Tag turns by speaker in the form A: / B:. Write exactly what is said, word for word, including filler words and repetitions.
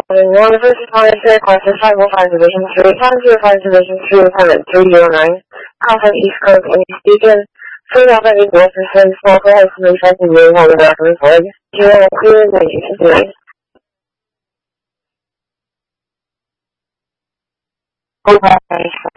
A: One versus Monetary Classes five oh five Division three, five oh five Division three, Department three oh nine, Alpha East Coast, East Beacon, three Alpha eight Wilson, small class, three five million on the back of his leg, zero clear, radiation three. Over,